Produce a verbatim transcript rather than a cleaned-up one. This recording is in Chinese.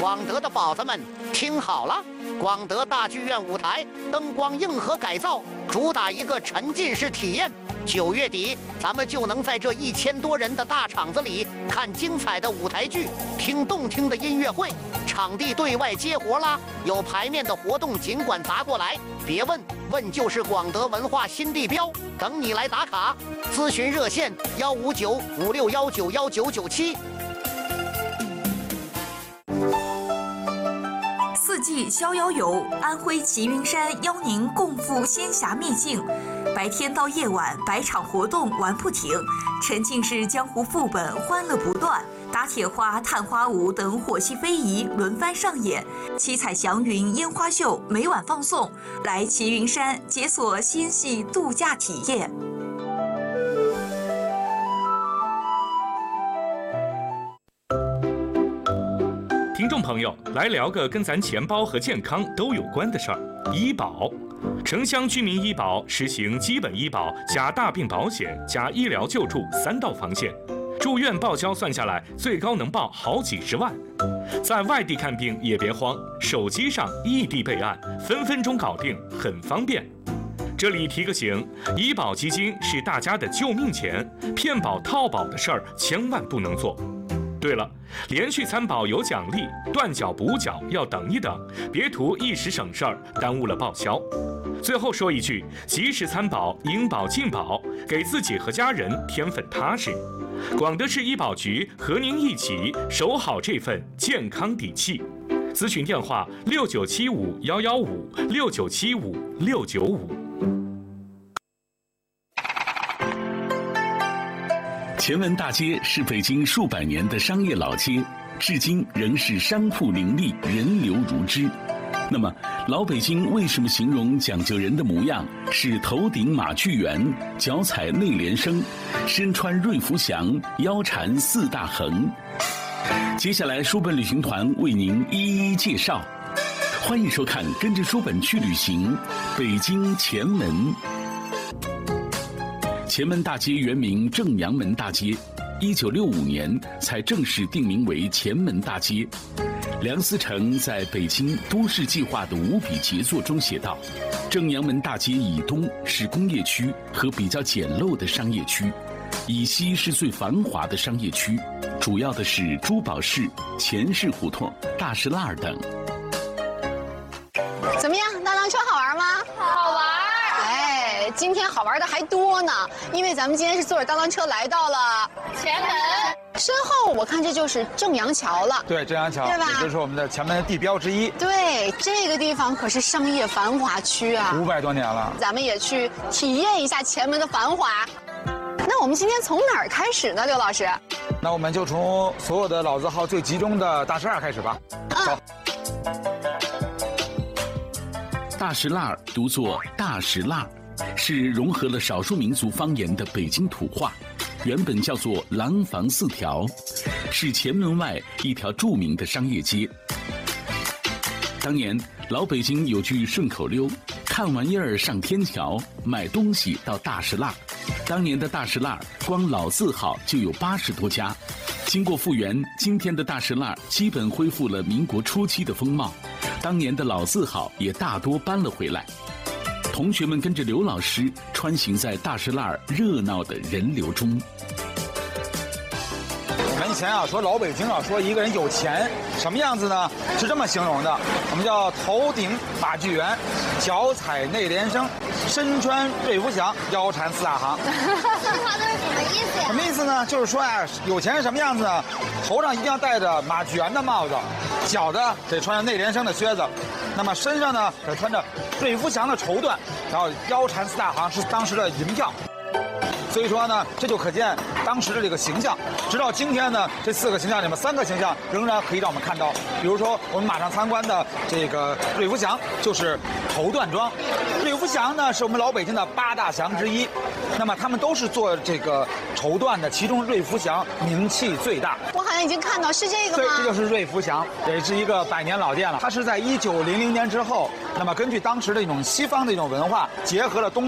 广德的宝子们，听好了！广德大剧院舞台灯光硬核改造，主打一个沉浸式体验。九月底，咱们就能在这一千多人的大场子里看精彩的舞台剧，听动听的音乐会。场地对外接活啦，有排面的活动尽管砸过来，别问，问就是广德文化新地标，等你来打卡。咨询热线：幺五九五六幺九幺九九七。 四季逍遥游，安徽齐云山邀您共赴仙侠秘境。白天到夜晚，百场活动玩不停，沉浸式江湖副本欢乐不断，打铁花、探花舞等火系非遗轮番上演，七彩祥云烟花秀每晚放送。来齐云山解锁仙系度假体验。 听众朋友，来聊个跟咱钱包和健康都有关的事儿——医保。城乡居民医保实行基本医保加大病保险加医疗救助三道防线，住院报销算下来最高能报好几十万。在外地看病也别慌，手机上异地备案，分分钟搞定，很方便。这里提个醒，医保基金是大家的救命钱，骗保套保的事儿千万不能做。对了，连续参保有奖励，断缴补缴要等一等，别图一时省事儿，耽误了报销。最后说一句，及时参保，应保尽保，给自己和家人添份踏实。广德市医保局和您一起守好这份健康底气。咨询电话：六九七五幺幺五六九七五六九五。 前门大街是北京数百年的商业老街，至今仍是商铺林立，人流如织。那么，老北京为什么形容讲究人的模样是头顶马具圆，脚踩内联升，身穿瑞福祥，腰缠四大横？接下来，书本旅行团为您一一介绍。欢迎收看《跟着书本去旅行》，北京前门。前门大街原名正阳门大街，一九六五年才正式定名为前门大街。梁思成在北京都市计划的五笔杰作中写道：正阳门大街以东是工业区和比较简陋的商业区，以西是最繁华的商业区，主要的是珠宝市、钱市胡同、大石栏等。 怎么样，大浪车好玩吗？ 好玩。 哎，今天好玩的还多呢，因为咱们今天是坐着大浪车来到了前门。 身后我看这就是正阳桥了。 对，正阳桥， 对吧？ 也就是我们的前门的地标之一。 对，这个地方可是商业繁华区啊， 五百多年了。 咱们也去体验一下前门的繁华。那我们今天从哪儿开始呢，刘老师？ 那我们就从所有的老字号最集中的大石栏开始吧。 嗯、 走。 大石栏读作大石栏，是融合了少数民族方言的北京土话，原本叫做廊坊四条，是前门外一条著名的商业街。当年老北京有句顺口溜：看玩意儿上天桥，买东西到大石栏。当年的大石栏光老字号就有八十多家，经过复原，今天的大石栏基本恢复了民国初期的风貌，当年的老字号也大多搬了回来。同学们跟着刘老师穿行在大石栏热闹的人流中。 我们以前啊说老北京啊说一个人有钱什么样子呢？是这么形容的，我们叫头顶马具圆，脚踩内联升，身穿瑞福祥，腰缠四大行。 这话都是什么意思呀？ 什么意思呢？就是说呀、啊，有钱是什么样子呢？头上一定要戴着马具圆的帽子，脚的得穿着内联升的靴子，那么身上呢得穿着瑞福祥的绸缎，然后腰缠四大行是当时的银票。所以说呢，这就可见当时的这个形象。直到今天呢，这四个形象里面三个形象仍然可以让我们看到。比如说，我们马上参观的这个瑞福祥就是绸缎庄。瑞福祥呢是我们老北京的八大祥之一，那么他们都是做这个绸缎的，其中瑞福祥名气最大。 我好像已经看到，是这个吗？ 对，这就是瑞福祥，也是一个百年老店了。它是在一九零零年之后，那么根据当时的一种西方的一种文化，结合了东。